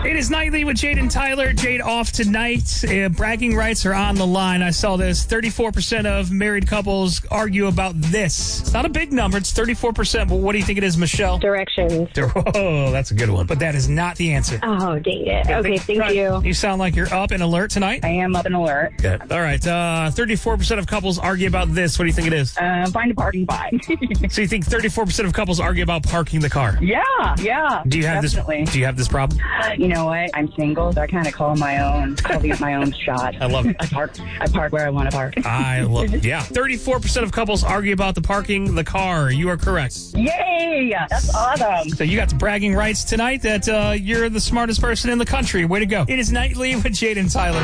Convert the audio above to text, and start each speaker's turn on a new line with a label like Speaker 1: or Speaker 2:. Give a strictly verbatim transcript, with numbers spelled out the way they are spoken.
Speaker 1: It is Nightly with Jade and Tyler. Jade off tonight. Uh, bragging rights are on the line. I saw this. thirty-four percent of married couples argue about this. It's not a big number. It's thirty-four percent. But what do you think it is, Michelle?
Speaker 2: Directions.
Speaker 1: Oh, that's a good one. But that is not the answer.
Speaker 2: Oh, dang it. Okay, thank
Speaker 1: Right.
Speaker 2: you.
Speaker 1: You sound like you're up and alert tonight.
Speaker 3: I am up and alert.
Speaker 1: Good. All right. Uh, thirty-four percent of couples argue about this. What do you think it is?
Speaker 3: Uh, find a parking spot.
Speaker 1: So you think thirty-four percent of couples argue about parking the car?
Speaker 3: yeah, yeah.
Speaker 1: Do you have
Speaker 3: definitely.
Speaker 1: this? Do you have this problem?
Speaker 3: You know what? I'm single, so I kind of call my own, call these my own shot.
Speaker 1: I love it.
Speaker 3: I park, I park where I want to park.
Speaker 1: I love it. Yeah. thirty-four percent of couples argue about the parking the car. You are correct.
Speaker 3: Yay! That's awesome.
Speaker 1: So you got the bragging rights tonight that uh, you're the smartest person in the country. Way to go. It is Nightly with Jade and Tyler.